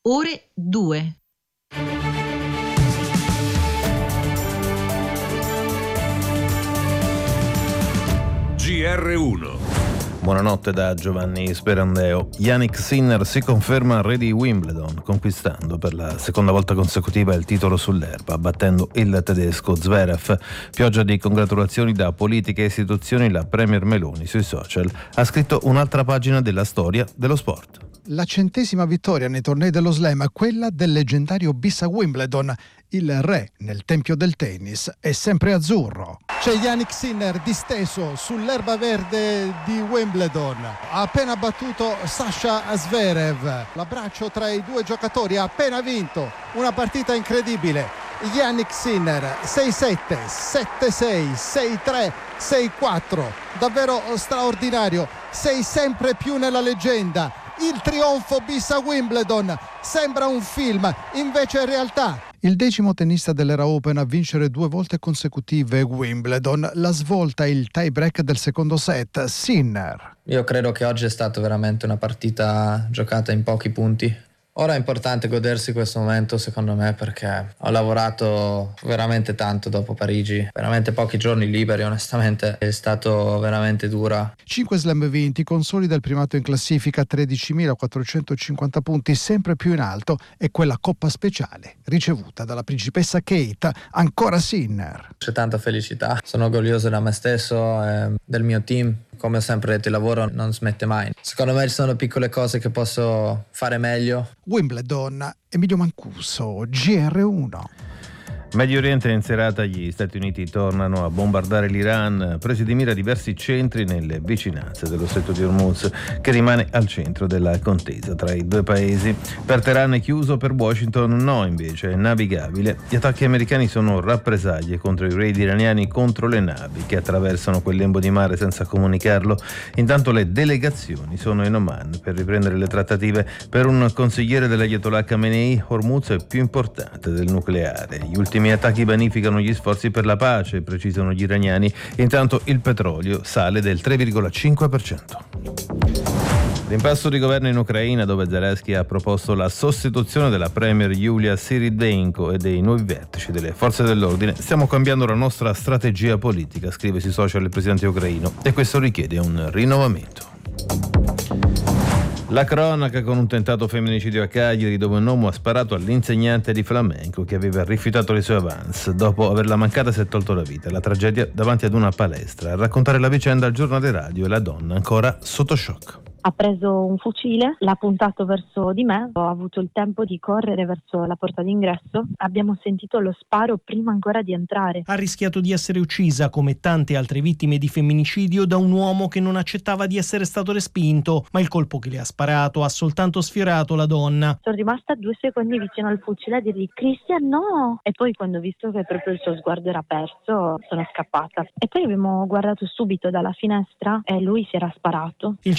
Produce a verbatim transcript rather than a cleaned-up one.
ore due. G R uno. Buonanotte da Giovanni Sperandeo. Jannik Sinner si conferma re di Wimbledon, conquistando per la seconda volta consecutiva il titolo sull'erba, battendo il tedesco Zverev. Pioggia di congratulazioni da politiche e istituzioni. La premier Meloni sui social ha scritto un'altra pagina della storia dello sport. La centesima vittoria nei tornei dello slam, quella del leggendario bis a Wimbledon. Il re nel tempio del tennis è sempre azzurro. C'è Jannik Sinner disteso sull'erba verde di Wimbledon. Ha appena battuto Sasha Zverev. L'abbraccio tra i due giocatori, ha appena vinto una partita incredibile. Jannik Sinner sei sette, sette sei, sei tre, sei quattro. Davvero straordinario. Sei sempre più nella leggenda. Il trionfo bis a Wimbledon sembra un film, invece è realtà. Il decimo tennista dell'era Open a vincere due volte consecutive Wimbledon. La svolta è il tie break del secondo set. Sinner. Io credo che oggi è stata veramente una partita giocata in pochi punti. Ora è importante godersi questo momento, secondo me, perché ho lavorato veramente tanto dopo Parigi, veramente pochi giorni liberi, onestamente è stato veramente dura. cinque slam vinti, consolida il primato in classifica, tredicimilaquattrocentocinquanta punti, sempre più in alto, e quella coppa speciale ricevuta dalla principessa Kate. Ancora Sinner. C'è tanta felicità, sono orgoglioso da me stesso e del mio team. Come ho sempre detto, il lavoro non smette mai. Secondo me ci sono piccole cose che posso fare meglio. Wimbledon, Emilio Mancuso, G R uno. Medio Oriente in serata, gli Stati Uniti tornano a bombardare l'Iran, presi di mira diversi centri nelle vicinanze dello Stretto di Hormuz, che rimane al centro della contesa tra i due paesi. Per Teheran è chiuso, per Washington no, invece è navigabile. Gli attacchi americani sono rappresaglie contro i raid iraniani contro le navi che attraversano quel lembo di mare senza comunicarlo. Intanto le delegazioni sono in Oman per riprendere le trattative. Per un consigliere dell'Ayatollah Khamenei, Hormuz è più importante del nucleare. Gli ultimi I attacchi vanificano gli sforzi per la pace, precisano gli iraniani. Intanto il petrolio sale del tre virgola cinque per cento. L'impasto di governo in Ucraina, dove Zelensky ha proposto la sostituzione della premier Yulia Syrydenko e dei nuovi vertici delle forze dell'ordine. Stiamo cambiando la nostra strategia politica, scrive sui social il presidente ucraino, e questo richiede un rinnovamento. La cronaca con un tentato femminicidio a Cagliari, dove un uomo ha sparato all'insegnante di flamenco che aveva rifiutato le sue avance. Dopo averla mancata si è tolto la vita. La tragedia davanti ad una palestra. A raccontare la vicenda al giornale radio è la donna ancora sotto shock. Ha preso un fucile, l'ha puntato verso di me, ho avuto il tempo di correre verso la porta d'ingresso, abbiamo sentito lo sparo prima ancora di entrare. Ha rischiato di essere uccisa, come tante altre vittime di femminicidio, da un uomo che non accettava di essere stato respinto, ma il colpo che le ha sparato ha soltanto sfiorato la donna. Sono rimasta due secondi vicino al fucile a dirgli "Cristian, no!" E poi, quando ho visto che proprio il suo sguardo era perso, sono scappata. E poi abbiamo guardato subito dalla finestra e lui si era sparato. Il